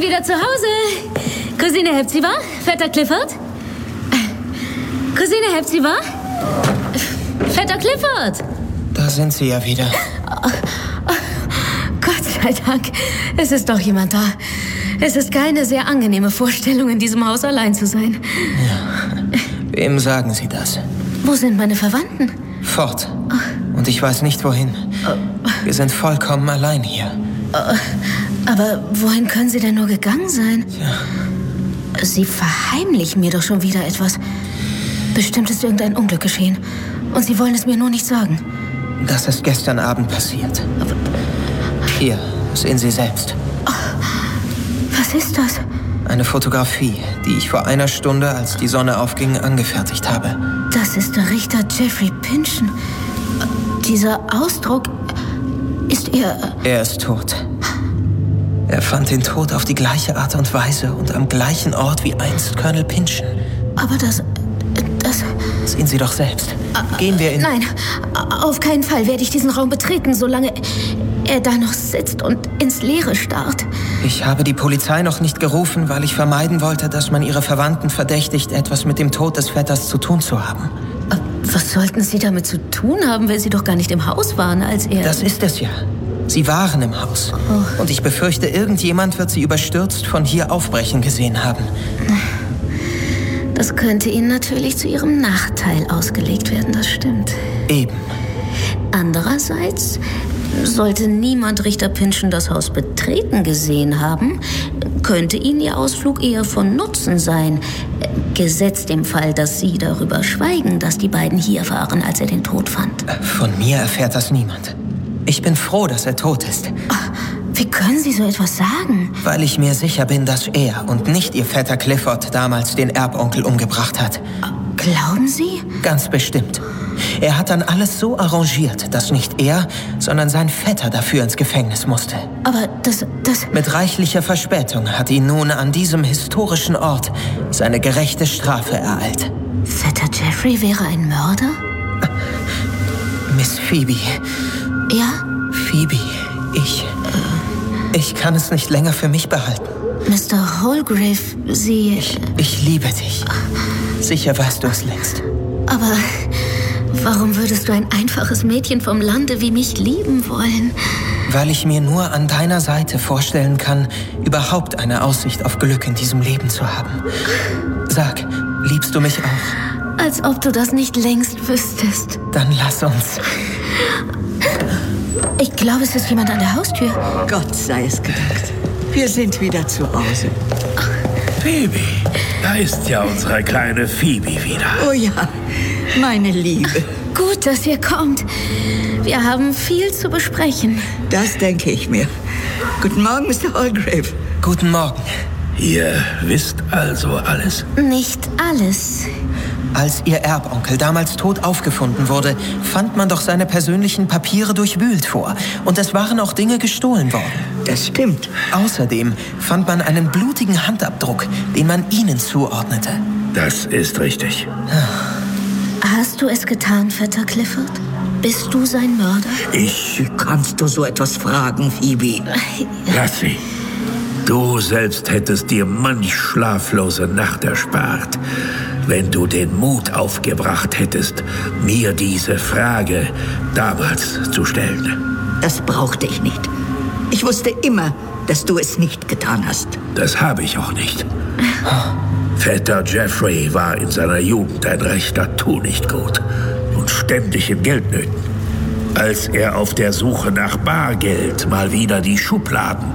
wieder zu Hause. Cousine Hepzibah, Vetter Clifford? Cousine Hepzibah? Vetter Clifford? Da sind Sie ja wieder. Gott sei Dank, es ist doch jemand da. Es ist keine sehr angenehme Vorstellung, in diesem Haus allein zu sein. Ja. Wem sagen Sie das? Wo sind meine Verwandten? Fort. Und ich weiß nicht, wohin. Wir sind vollkommen allein hier. Aber wohin können Sie denn nur gegangen sein? Ja. Sie verheimlichen mir doch schon wieder etwas. Bestimmt ist irgendein Unglück geschehen. Und Sie wollen es mir nur nicht sagen. Das ist gestern Abend passiert. Hier, sehen Sie selbst. Was ist das? Eine Fotografie, die ich vor einer Stunde, als die Sonne aufging, angefertigt habe. Das ist der Richter Jeffrey Pynchon. Dieser Ausdruck, ist er... Er ist tot. Er fand den Tod auf die gleiche Art und Weise und am gleichen Ort wie einst Colonel Pynchon. Aber das... Sehen Sie doch selbst. Gehen wir in... Nein, auf keinen Fall werde ich diesen Raum betreten, solange er da noch sitzt und ins Leere starrt. Ich habe die Polizei noch nicht gerufen, weil ich vermeiden wollte, dass man ihre Verwandten verdächtigt, etwas mit dem Tod des Vetters zu tun zu haben. Was sollten Sie damit zu tun haben, wenn Sie doch gar nicht im Haus waren, als er... Das ist es ja. Sie waren im Haus. Und ich befürchte, irgendjemand wird Sie überstürzt von hier aufbrechen gesehen haben. Das könnte Ihnen natürlich zu Ihrem Nachteil ausgelegt werden, das stimmt. Eben. Andererseits, sollte niemand Richter Pynchon das Haus betreten gesehen haben, könnte Ihnen Ihr Ausflug eher von Nutzen sein. Gesetzt dem Fall, dass Sie darüber schweigen, dass die beiden hier waren, als er den Tod fand. Von mir erfährt das niemand. Ich bin froh, dass er tot ist. Wie können Sie so etwas sagen? Weil ich mir sicher bin, dass er und nicht Ihr Vetter Clifford damals den Erbonkel umgebracht hat. Glauben Sie? Ganz bestimmt. Er hat dann alles so arrangiert, dass nicht er, sondern sein Vetter dafür ins Gefängnis musste. Aber das... Mit reichlicher Verspätung hat ihn nun an diesem historischen Ort seine gerechte Strafe ereilt. Vetter Jeffrey wäre ein Mörder? Miss Phoebe. Ja? Phoebe, ich kann es nicht länger für mich behalten. Mr. Holgrave, Sie... Ich liebe dich. Sicher weißt du es längst. Aber warum würdest du ein einfaches Mädchen vom Lande wie mich lieben wollen? Weil ich mir nur an deiner Seite vorstellen kann, überhaupt eine Aussicht auf Glück in diesem Leben zu haben. Sag, liebst du mich auch? Als ob du das nicht längst wüsstest. Dann lass uns. Ich glaube, es ist jemand an der Haustür. Gott sei es gedankt. Wir sind wieder zu Hause. Phoebe, da ist ja unsere kleine Phoebe wieder. Oh ja, meine Liebe. Gut, dass ihr kommt. Wir haben viel zu besprechen. Das denke ich mir. Guten Morgen, Mr. Holgrave. Guten Morgen. Ihr wisst also alles? Nicht alles. Als Ihr Erbonkel damals tot aufgefunden wurde, fand man doch seine persönlichen Papiere durchwühlt vor. Und es waren auch Dinge gestohlen worden. Das stimmt. Außerdem fand man einen blutigen Handabdruck, den man Ihnen zuordnete. Das ist richtig. Hast du es getan, Vetter Clifford? Bist du sein Mörder? Kannst du so etwas fragen, Phoebe? Lass sie. Du selbst hättest dir manch schlaflose Nacht erspart, wenn du den Mut aufgebracht hättest, mir diese Frage damals zu stellen. Das brauchte ich nicht. Ich wusste immer, dass du es nicht getan hast. Das habe ich auch nicht. Vetter Jeffrey war in seiner Jugend ein rechter Tunichtgut und ständig in Geldnöten. Als er auf der Suche nach Bargeld mal wieder die Schubladen